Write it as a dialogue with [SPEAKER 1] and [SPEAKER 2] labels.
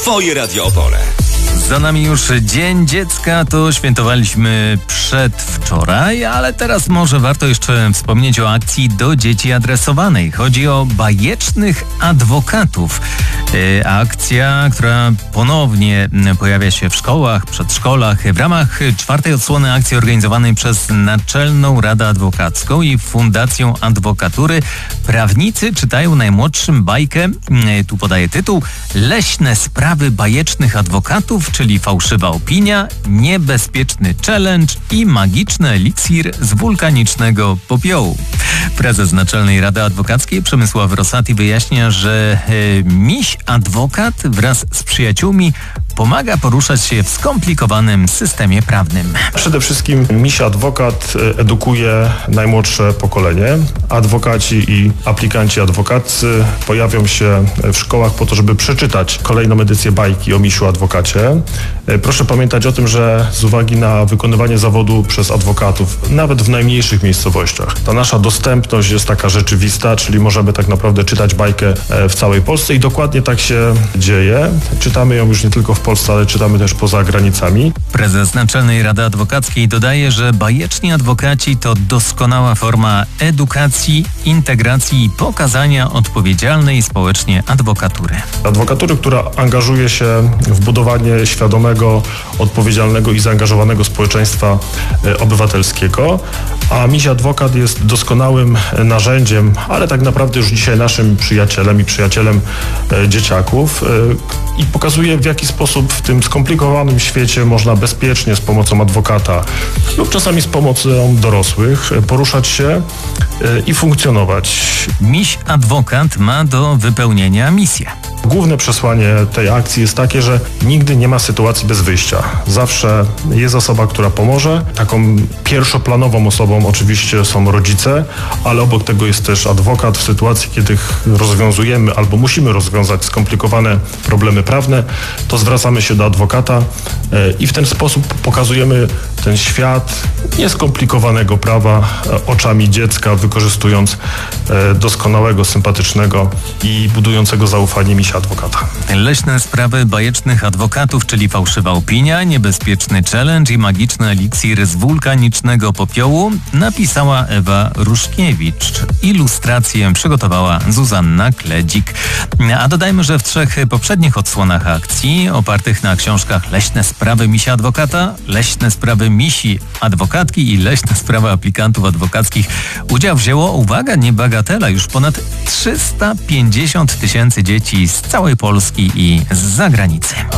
[SPEAKER 1] Twoje Radio Opole.
[SPEAKER 2] Za nami już Dzień Dziecka, to świętowaliśmy przedwczoraj, ale teraz może warto jeszcze wspomnieć o akcji do dzieci adresowanej. Chodzi o bajecznych adwokatów. Akcja, która ponownie pojawia się w szkołach, przedszkolach w ramach 4. odsłony akcji organizowanej przez Naczelną Radę Adwokacką i Fundację Adwokatury. Prawnicy czytają najmłodszym bajkę, tu podaję tytuł, Leśne sprawy bajecznych adwokatów, czyli fałszywa opinia, niebezpieczny challenge i magiczny eliksir z wulkanicznego popiołu. Prezes Naczelnej Rady Adwokackiej Przemysław Rosati wyjaśnia, że miś adwokat wraz z przyjaciółmi pomaga poruszać się w skomplikowanym systemie prawnym.
[SPEAKER 3] Przede wszystkim miś adwokat edukuje najmłodsze pokolenie. Adwokaci i aplikanci adwokaccy pojawią się w szkołach po to, żeby przeczytać kolejną edycję bajki o misiu adwokacie. Proszę pamiętać o tym, że z uwagi na wykonywanie zawodu przez adwokatów, nawet w najmniejszych miejscowościach, ta nasza dostępność jest taka rzeczywista, czyli możemy tak naprawdę czytać bajkę w całej Polsce i dokładnie tak się dzieje. Czytamy ją już nie tylko w Polsce, ale czytamy też poza granicami.
[SPEAKER 2] Prezes Naczelnej Rady Adwokackiej dodaje, że bajeczni adwokaci to doskonała forma edukacji, integracji i pokazania odpowiedzialnej społecznie adwokatury.
[SPEAKER 3] Adwokatury, która angażuje się w budowanie świadomego, odpowiedzialnego i zaangażowanego społeczeństwa obywatelskiego, a miś adwokat jest doskonałym narzędziem, ale tak naprawdę już dzisiaj naszym przyjacielem i przyjacielem dzieciaków i pokazuje, w jaki sposób w tym skomplikowanym świecie można bezpiecznie z pomocą adwokata lub czasami z pomocą dorosłych poruszać się i funkcjonować.
[SPEAKER 2] Miś adwokat ma do wypełnienia misję.
[SPEAKER 3] Główne przesłanie tej akcji jest takie, że nigdy nie ma sytuacji bez wyjścia. Zawsze jest osoba, która pomoże. Taką pierwszoplanową osobą oczywiście są rodzice, ale obok tego jest też adwokat. W sytuacji, kiedy rozwiązujemy albo musimy rozwiązać skomplikowane problemy prawne, to zwracamy się do adwokata i w ten sposób pokazujemy ten świat nieskomplikowanego prawa oczami dziecka, wykorzystując doskonałego, sympatycznego i budującego zaufanie misia adwokata.
[SPEAKER 2] Leśne sprawy bajecznych adwokatów, czyli fałszywa opinia, niebezpieczny challenge i magiczny eliksir z wulkanicznego popiołu, napisała Ewa Ruszkiewicz. Ilustrację przygotowała Zuzanna Kledzik. A dodajmy, że w 3 poprzednich odsłonach akcji, opartych na książkach Leśne sprawy misia adwokata, Leśne sprawy misi adwokatki i Leśne sprawy aplikantów adwokackich, udział wzięło, uwaga, nie bagatela, już ponad 350 000 dzieci z całej Polski i z zagranicy.